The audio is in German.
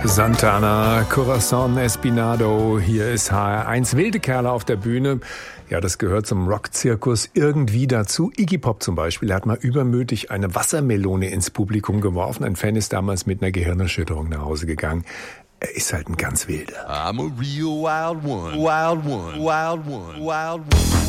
Santana, Corazon Espinado, hier ist HR1, wilde Kerle auf der Bühne. Ja, das gehört zum Rockzirkus irgendwie dazu. Iggy Pop zum Beispiel, er hat mal übermütig eine Wassermelone ins Publikum geworfen. Ein Fan ist damals mit einer Gehirnerschütterung nach Hause gegangen. Er ist halt ein ganz wilder. I'm a real wild one, wild one, wild one, wild one.